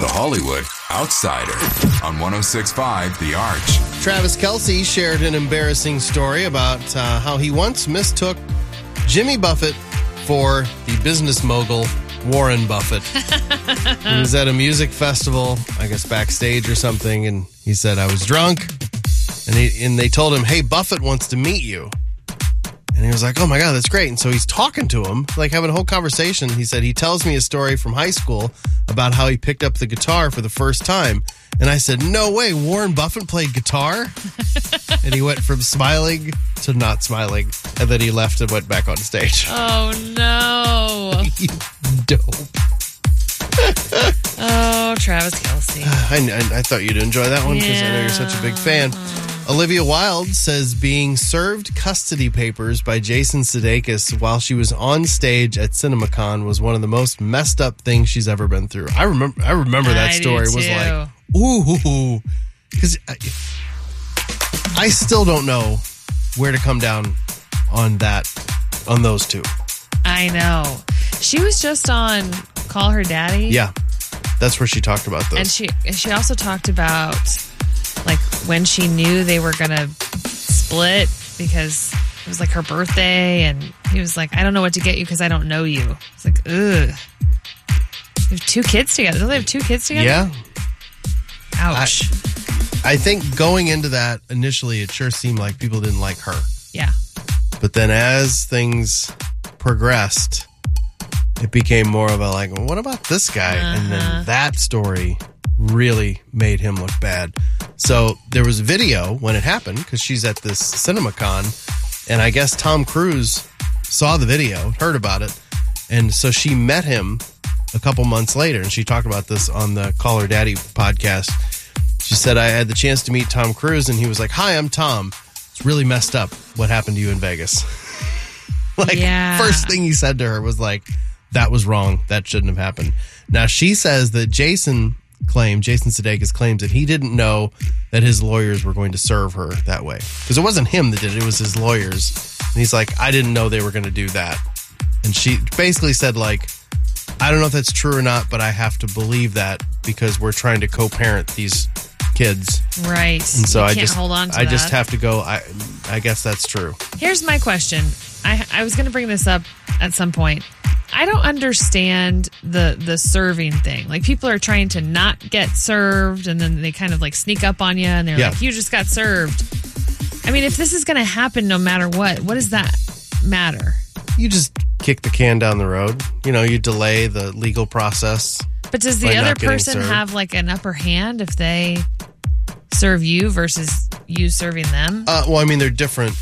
The Hollywood Outsider on 106.5 The Arch. Travis Kelce shared an embarrassing story about how he once mistook Jimmy Buffett for the business mogul Warren Buffett. He was at a music festival, I guess backstage or something, and he said, I was drunk. And they told him, hey, Buffett wants to meet you. And he was like, oh my God, that's great. And so he's talking to him, like having a whole conversation. He said, he tells me a story from high school about how he picked up the guitar for the first time. And I said, no way, Warren Buffett played guitar? And he went from smiling to not smiling. And then he left and went back on stage. Oh, no. You dope. Oh, Travis Kelce. I thought you'd enjoy that one because I know you're such a big fan. Olivia Wilde says being served custody papers by Jason Sudeikis while she was on stage at CinemaCon was one of the most messed up things she's ever been through. I remember that story. It was like, ooh, because I still don't know where to come down on those two. I know. She was just on Call Her Daddy. Yeah, that's where she talked about those. And she also talked about like when she knew they were gonna split because it was like her birthday, and he was like, I don't know what to get you because I don't know you. It's like, ugh. They have 2 kids together. Don't they have 2 kids together? Yeah. Ouch. I think going into that initially, it sure seemed like people didn't like her. Yeah. But then as things progressed, it became more of a like, well, what about this guy? And then that story really made him look bad. So there was a video when it happened because she's at this CinemaCon, and I guess Tom Cruise saw the video, heard about it, and so she met him a couple months later, and she talked about this on the Call Her Daddy podcast. She said, I had the chance to meet Tom Cruise, and he was like, hi, I'm Tom. It's really messed up what happened to you in Vegas. First thing he said to her was like, that was wrong. That shouldn't have happened. Now, she says that Jason Sudeikis claims that he didn't know that his lawyers were going to serve her that way. Because it wasn't him that did it. It was his lawyers. And he's like, I didn't know they were going to do that. And she basically said, like, I don't know if that's true or not, but I have to believe that because we're trying to co-parent these kids. Right. And so I just hold on to I just have to go, I guess that's true. Here's my question. I was going to bring this up at some point. I don't understand the serving thing. Like, people are trying to not get served, and then they kind of like sneak up on you, and they're like, you just got served. I mean, if this is going to happen no matter what does that matter? You just kick the can down the road. You know, you delay the legal process. But does the other person have like an upper hand if they serve you versus you serving them? Well, I mean, they're different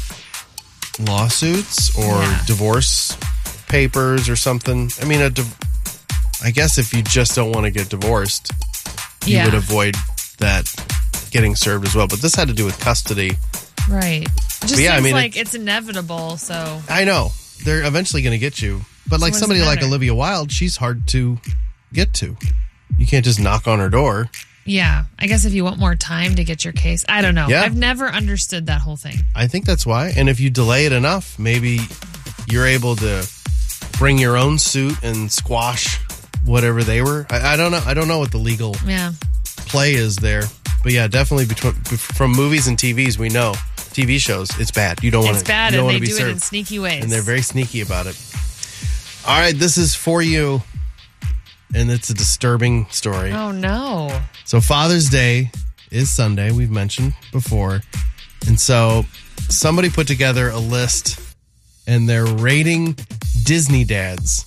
lawsuits or divorce papers or something. I mean, I guess if you just don't want to get divorced, you would avoid that getting served as well. But this had to do with custody. Right. It just seems like it's inevitable, so. I know. They're eventually going to get you. But like somebody like Olivia Wilde, she's hard to get to. You can't just knock on her door. Yeah. I guess if you want more time to get your case. I don't know. Yeah. I've never understood that whole thing. I think that's why. And if you delay it enough, maybe you're able to bring your own suit and squash whatever they were. I don't know. I don't know what the legal play is there. But yeah, definitely from movies and TVs, we know. TV shows, it's bad. You don't want to. It's bad, and they do it in sneaky ways. And they're very sneaky about it. All right, this is for you, and it's a disturbing story. Oh, no. So Father's Day is Sunday, we've mentioned before. And so somebody put together a list, and they're rating Disney dads.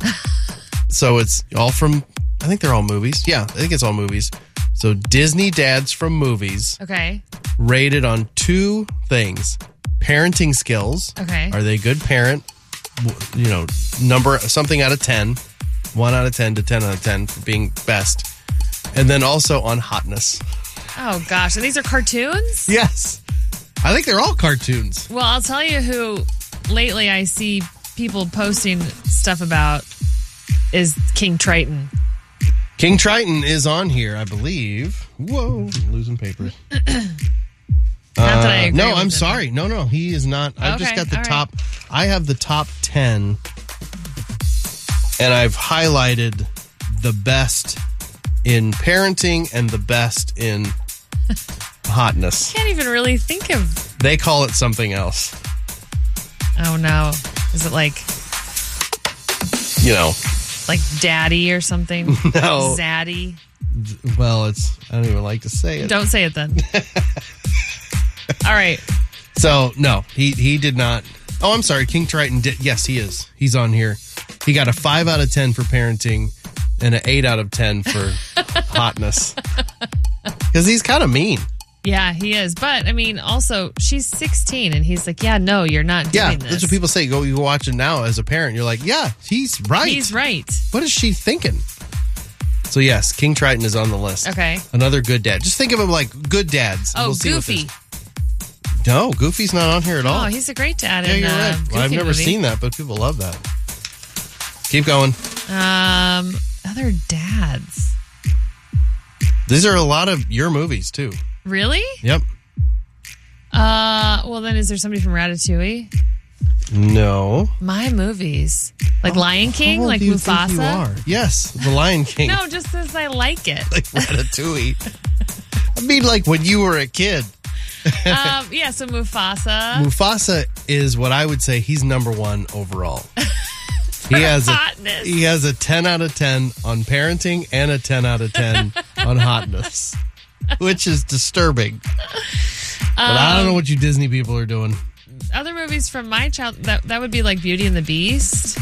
So it's all from, I think they're all movies. Yeah, I think it's all movies. So Disney dads from movies. Okay. Rated on 2 things. Parenting skills. Okay. Are they a good parent? You know, number something out of 10. 1 out of 10 to 10 out of 10 for being best. And then also on hotness. Oh, gosh. And these are cartoons? Yes. I think they're all cartoons. Well, I'll tell you who lately I see people posting stuff about is King Triton. King Triton is on here, I believe. Whoa, losing papers. Not that I agree no, with I'm him. sorry. No, he is not. I've just got the top. Right. I have the top 10, and I've highlighted the best in parenting and the best in hotness. Can't even really think of. They call it something else. Oh no! Is it like daddy or something? No. Zaddy. Well, I don't even like to say it. Don't say it then. All right. So no, he did not. Oh, I'm sorry. King Triton did. Yes, he is. He's on here. He got a 5 out of 10 for parenting and an 8 out of 10 for hotness. Because he's kind of mean. Yeah, he is. But, I mean, also, she's 16, and he's like, yeah, no, you're not doing this. That's what people say. You watch it now as a parent. You're like, yeah, he's right. He's right. What is she thinking? So, yes, King Triton is on the list. Okay. Another good dad. Just think of him like good dads. Oh, we'll see Goofy. No, Goofy's not on here at all. Oh, he's a great dad. Yeah, in, you're right. Goofy Well, I've never movie. seen that, but people love that. Keep going. Other dads. These are a lot of your movies, too. Really? Yep. Well, then is there somebody from Ratatouille? No. My movies. Like Lion King? How old Like do you think Mufasa? you are? Yes, The Lion King. No, just because I like it. Like Ratatouille. I mean, like when you were a kid. Yeah, so Mufasa. Mufasa is what I would say he's number one overall. He has hotness. a 10 out of 10 on parenting and a 10 out of 10 on hotness, which is disturbing. But I don't know what you Disney people are doing. Other movies from my child that would be like Beauty and the Beast.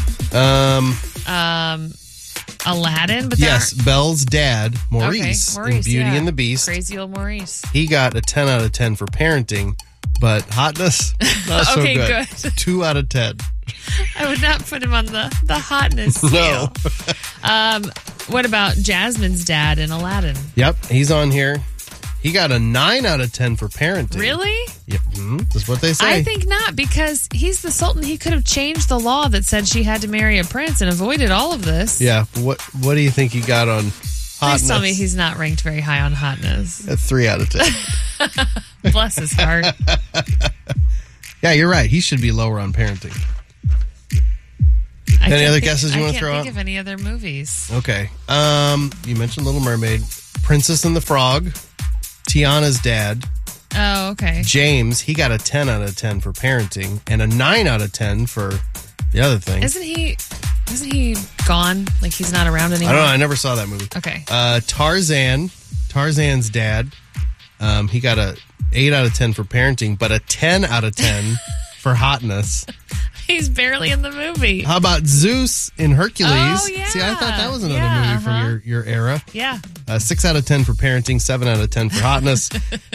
Aladdin, but yes, Belle's dad, Maurice, okay, in Beauty yeah. and the Beast. Crazy old Maurice. He got a 10 out of 10 for parenting, but hotness, not so Okay, good. 2 out of 10. I would not put him on the hotness scale. No. What about Jasmine's dad in Aladdin? Yep, he's on here. He got a 9 out of 10 for parenting. Really? Yep, that's what they say. I think not, because he's the Sultan. He could have changed the law that said she had to marry a prince and avoided all of this. Yeah, what do you think he got on hotness? Please tell me he's not ranked very high on hotness. A 3 out of 10. Bless his heart. Yeah, you're right. He should be lower on parenting. Any other guesses you want to throw out? I can't think of any other movies. Okay. You mentioned Little Mermaid. Princess and the Frog. Tiana's dad. Oh, okay. James, he got a 10 out of 10 for parenting and a 9 out of 10 for the other thing. Isn't he gone? Like he's not around anymore? I don't know. I never saw that movie. Okay. Tarzan's dad, he got a 8 out of 10 for parenting, but a 10 out of 10 for hotness. He's barely in the movie. How about Zeus in Hercules? Oh, yeah. See, I thought that was another movie from your era. Yeah. 6 out of 10 for parenting, 7 out of 10 for hotness.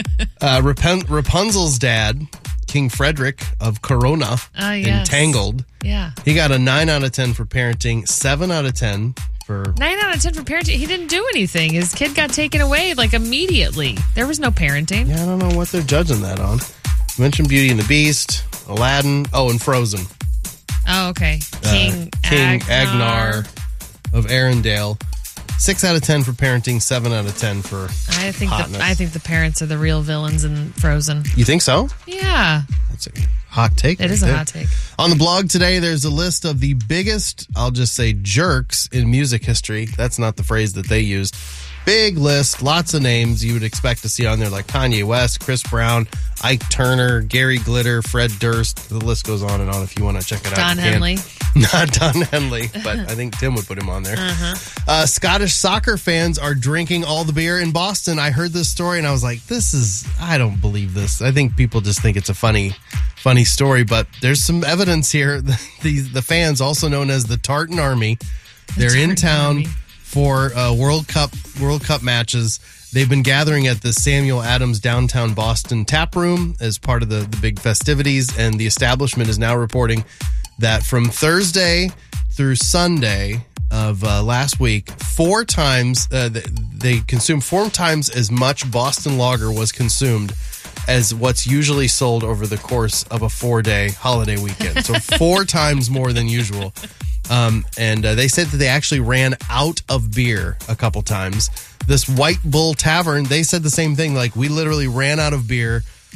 Rapunzel's dad, King Frederick of Corona, in Tangled. Yeah. He got a 9 out of 10 for parenting, 7 out of 10 for... 9 out of 10 for parenting. He didn't do anything. His kid got taken away like immediately. There was no parenting. Yeah, I don't know what they're judging that on. You mentioned Beauty and the Beast, Aladdin, and Frozen. Oh, okay. King Agnar of Arendelle. 6 out of 10 for parenting, 7 out of 10 for hotness. I think the parents are the real villains in Frozen. You think so? Yeah. That's a hot take. It is a hot take. On the blog today, there's a list of the biggest, I'll just say, jerks in music history. That's not the phrase that they used. Big list, lots of names you would expect to see on there, like Kanye West, Chris Brown, Ike Turner, Gary Glitter, Fred Durst. The list goes on and on if you want to check it out. Don Henley. Not Don Henley, but I think Tim would put him on there. Scottish soccer fans are drinking all the beer in Boston. I heard this story and I was like, I don't believe this. I think people just think it's a funny story, but there's some evidence here. The fans, also known as the Tartan Army, they're in town for World Cup matches. They've been gathering at the Samuel Adams downtown Boston tap room as part of the big festivities, and the establishment is now reporting that from Thursday through Sunday of last week, 4 times they consumed 4 times as much Boston Lager was consumed as what's usually sold over the course of a 4-day holiday weekend. So 4 times more than usual. And they said that they actually ran out of beer a couple times. This White Bull Tavern, they said the same thing. Like, we literally ran out of beer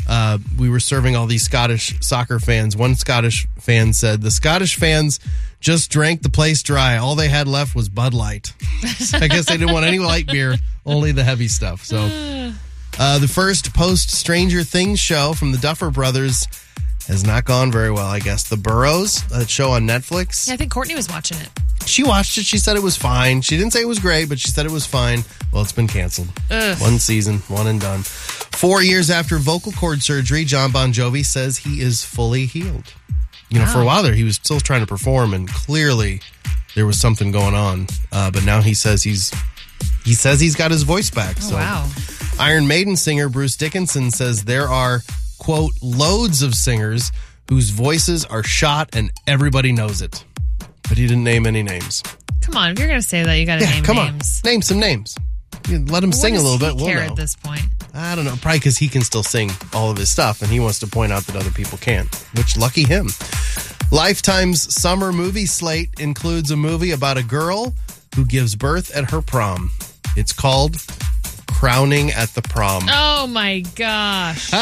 we were serving all these Scottish soccer fans. One Scottish fan said, the Scottish fans just drank the place dry. All they had left was Bud Light. I guess they didn't want any light beer, only the heavy stuff. So the first post-Stranger Things show from the Duffer Brothers has not gone very well, I guess. The Burrows, a show on Netflix. Yeah, I think Courtney was watching it. She watched it. She said it was fine. She didn't say it was great, but she said it was fine. Well, it's been canceled. Ugh. One season, one and done. 4 years after vocal cord surgery, John Bon Jovi says he is fully healed. For a while there, he was still trying to perform, and clearly there was something going on. But now he says he's got his voice back. Oh, wow. Iron Maiden singer Bruce Dickinson says there are, quote, loads of singers whose voices are shot and everybody knows it. But he didn't name any names. Come on, if you're going to say that, you got to name come names. On. Name some names. Let him sing a little bit. What does he care we'll know. at this point? I don't know. Probably because he can still sing all of his stuff, and he wants to point out that other people can't, which lucky him. Lifetime's summer movie slate includes a movie about a girl who gives birth at her prom. It's called Crowning at the Prom. Oh, my gosh.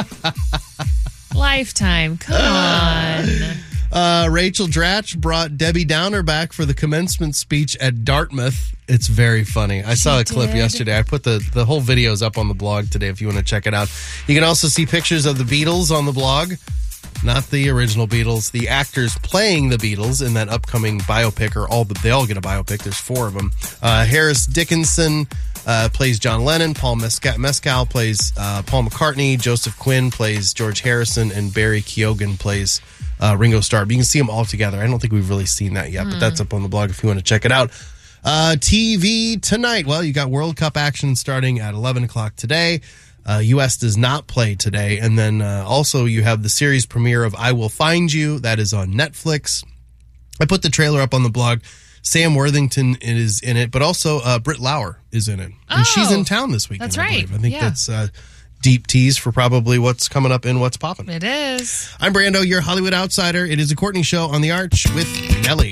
Lifetime, come on. Rachel Dratch brought Debbie Downer back for the commencement speech at Dartmouth. It's very funny. I saw a clip yesterday. I put the whole videos up on the blog today if you want to check it out. You can also see pictures of the Beatles on the blog. Not the original Beatles. The actors playing the Beatles in that upcoming biopic, they all get a biopic. There's 4 of them. Harris Dickinson plays John Lennon. Paul Mescal plays Paul McCartney. Joseph Quinn plays George Harrison. And Barry Keoghan plays Ringo Starr. But you can see them all together. I don't think we've really seen that yet, but that's up on the blog if you want to check it out. TV tonight. Well, you got World Cup action starting at 11 o'clock today. U.S. does not play today. And then also you have the series premiere of I Will Find You. That is on Netflix. I put the trailer up on the blog. Sam Worthington is in it, but also Britt Lauer is in it. And she's in town this weekend. That's right. I think that's deep tease for probably what's coming up in What's Poppin'. It is. I'm Brando, your Hollywood outsider. It is a Courtney Show on the Arch with Nelly.